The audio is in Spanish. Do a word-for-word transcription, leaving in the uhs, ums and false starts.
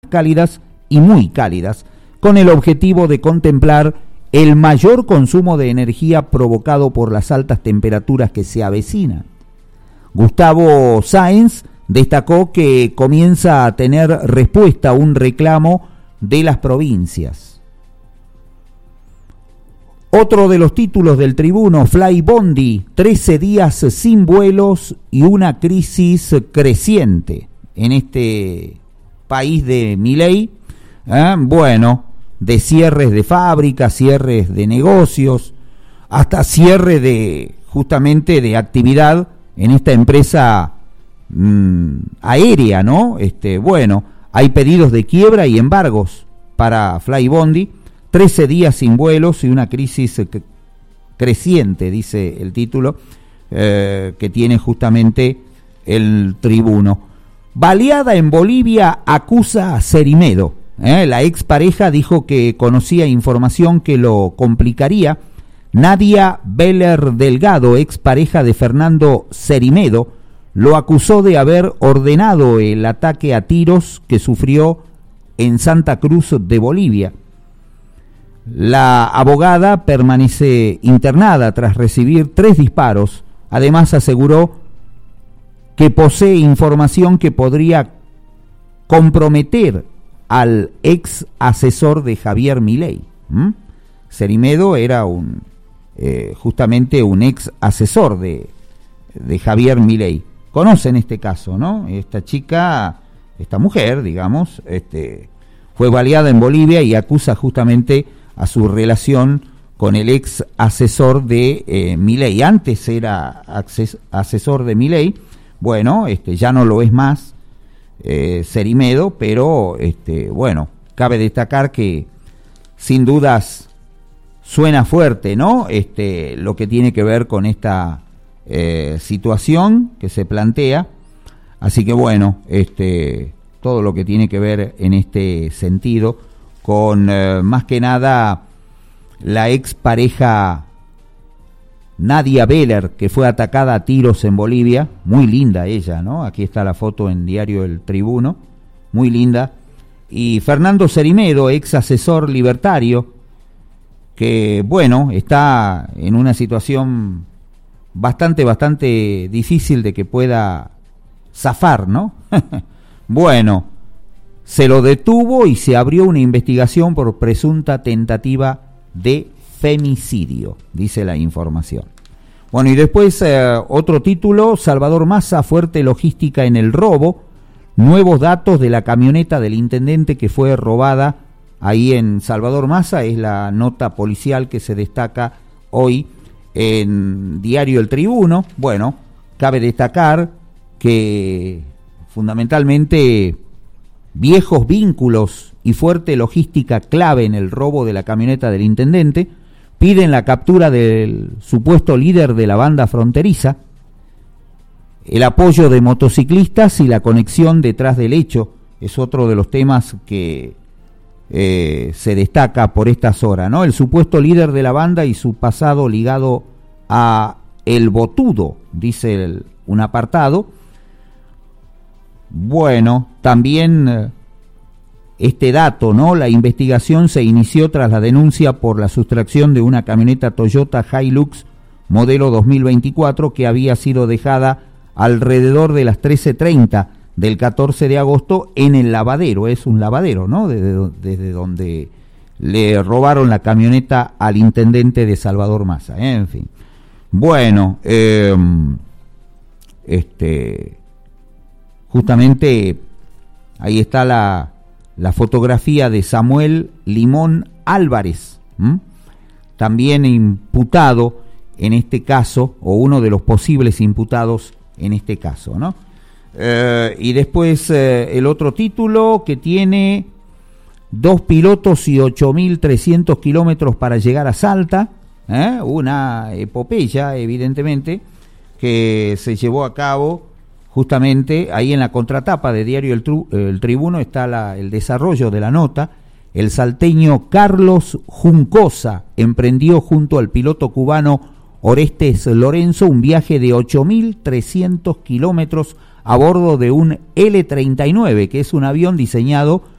cálidas y muy cálidas, con el objetivo de contemplar el mayor consumo de energía provocado por las altas temperaturas que se avecinan. Gustavo Sáenz destacó que comienza a tener respuesta a un reclamo de las provincias. Otro de los títulos del Tribuno, Flybondi, trece días sin vuelos y una crisis creciente en este país de Milei. ¿Eh? Bueno, de cierres de fábricas, cierres de negocios, hasta cierre de justamente de actividad en esta empresa mmm, aérea, ¿no? Este, bueno, hay pedidos de quiebra y embargos para Flybondi, trece días sin vuelos y una crisis creciente, dice el título, eh, que tiene justamente el Tribuno. Baleada en Bolivia acusa a Cerimedo. ¿eh? La expareja dijo que conocía información que lo complicaría. Nadia Beller Delgado, expareja de Fernando Cerimedo, lo acusó de haber ordenado el ataque a tiros que sufrió en Santa Cruz de Bolivia. La abogada permanece internada tras recibir tres disparos. Además aseguró que posee información que podría comprometer al ex asesor de Javier Milei. ¿Mm? Cerimedo era un eh, justamente un ex asesor de, de Javier Milei. Conocen este caso, ¿no? Esta chica, esta mujer, digamos, este, fue baleada en Bolivia y acusa justamente a su relación con el ex asesor de eh, Milei. Antes era acces- asesor de Milei, bueno, este, ya no lo es más, eh, Cerimedo, pero este, bueno, cabe destacar que sin dudas suena fuerte, ¿no? Este, lo que tiene que ver con esta eh, situación que se plantea, así que bueno, este, todo lo que tiene que ver en este sentido con eh, más que nada la expareja Nadia Beller, que fue atacada a tiros en Bolivia, muy linda ella, ¿no? Aquí está la foto en Diario El Tribuno, muy linda. Y Fernando Cerimedo, ex asesor libertario, que bueno, está en una situación bastante, bastante difícil de que pueda zafar, ¿no? Bueno, se lo detuvo y se abrió una investigación por presunta tentativa de femicidio, dice la información. Bueno, y después eh, otro título, Salvador Massa, fuerte logística en el robo, nuevos datos de la camioneta del intendente que fue robada ahí en Salvador Massa, es la nota policial que se destaca hoy en Diario El Tribuno. Bueno, cabe destacar que fundamentalmente viejos vínculos y fuerte logística clave en el robo de la camioneta del intendente, piden la captura del supuesto líder de la banda fronteriza, el apoyo de motociclistas y la conexión detrás del hecho, es otro de los temas que eh, se destaca por estas horas, ¿no? El supuesto líder de la banda y su pasado ligado a El Botudo, dice el, un apartado. Bueno, también eh, este dato, ¿no? La investigación se inició tras la denuncia por la sustracción de una camioneta Toyota Hilux modelo dos mil veinticuatro que había sido dejada alrededor de las trece treinta del catorce de agosto en el lavadero. Es un lavadero, ¿no? Desde, desde donde le robaron la camioneta al intendente de Salvador Massa, ¿eh? En fin. Bueno, eh, este, justamente ahí está la, la fotografía de Samuel Limón Álvarez, ¿m? También imputado en este caso, o uno de los posibles imputados en este caso, ¿no? Eh, y después eh, el otro título que tiene dos pilotos y ocho mil trescientos kilómetros para llegar a Salta, ¿eh? Una epopeya, evidentemente, que se llevó a cabo justamente ahí en la contratapa de Diario El, Tru- el Tribuno está la, el desarrollo de la nota. El salteño Carlos Juncosa emprendió junto al piloto cubano Orestes Lorenzo un viaje de ocho mil trescientos kilómetros a bordo de un ele treinta y nueve, que es un avión diseñado